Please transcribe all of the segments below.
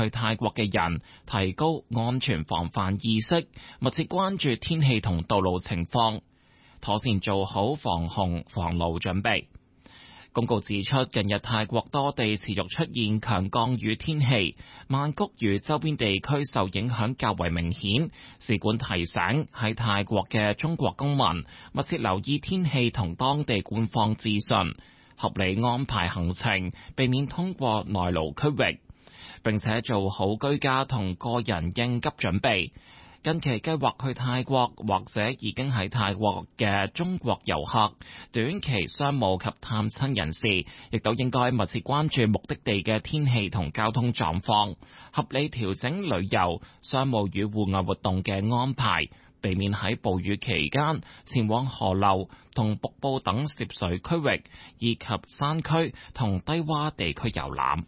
去泰國嘅人提高安全防範意識，密切關注天氣同道路情況，妥善做好防洪防澇準備。公告指出，近日泰國多地持續出現強降雨天氣，曼谷與周邊地區受影響較為明顯。使館提醒喺泰國嘅中國公民密切留意天氣同當地官方資訊，合理安排行程，避免通過內陸區域，並且做好居家同個人應急準備。近期計劃去泰國或者已經喺泰國嘅中國遊客，短期商務及探親人士，亦都應該密切關注目的地嘅天氣同交通狀況，合理調整旅遊、商務與戶外活動嘅安排，避免喺暴雨期間前往河流同瀑布等涉水區域，以及山區同低窪地區遊覽。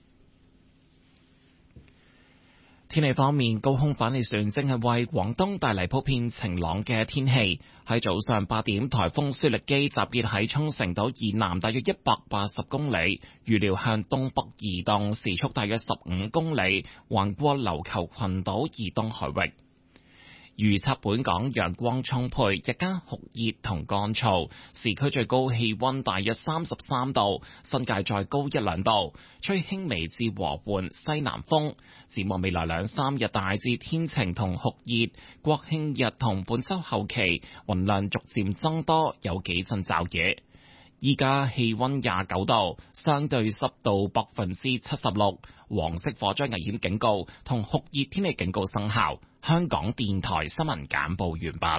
天氣方面，高空反氣旋正係為廣東帶嚟普遍晴朗嘅天氣。喺早上8點，颱風舒力基集結喺沖繩島以南大約180公里，預料向東北移動，時速大約15公里，橫過琉球群島以東海域。預測本港陽光充沛，日間酷熱同乾燥，市區最高氣溫大約33度，新界再高1-2度，吹輕微至和緩西南風。展望未來2-3日大致天晴同酷熱，國慶日同本週後期雲量逐漸增多，有幾陣驟雨。依家氣溫29度，相對濕度76%，黃色火災危險警告同酷熱天氣警告生效。香港電台新聞簡報完畢。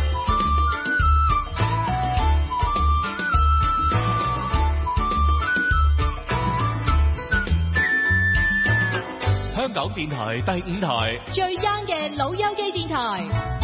香港電台第5台， 最 young 嘅老友記電台。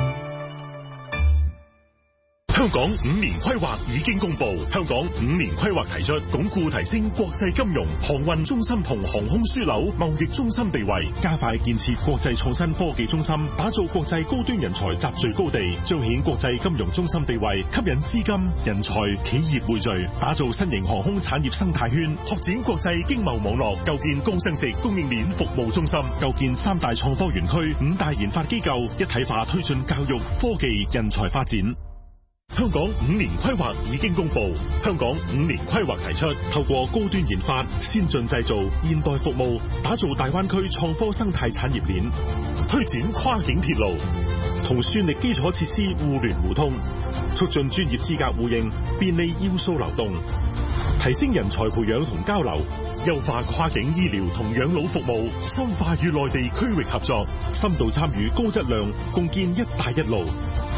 香港5年規劃已經公布，香港5年規劃提出鞏固提升國際金融、航運中心同航空樞紐貿易中心地位，加快建設國際創新科技中心，打造國際高端人才集聚高地，彰顯國際金融中心地位，吸引資金、人才、企業匯聚，打造新型航空產業生態圈，拓展國際經貿網絡，構建高增值供應鏈服務中心，構建3大創科園區、5大研發機構，一體化推進教育、科技、人才發展。香港5年規劃已經公布，香港5年規劃提出，透過高端研發、先進製造、現代服務，打造大灣區創科生態產業鏈，推展跨境鐵路，同算力基礎設施互聯互通，促進專業資格互認，便利要素流動，提升人才培養同交流，優化跨境醫療同養老服務，深化與內地區域合作，深度參與高質量共建一帶一路。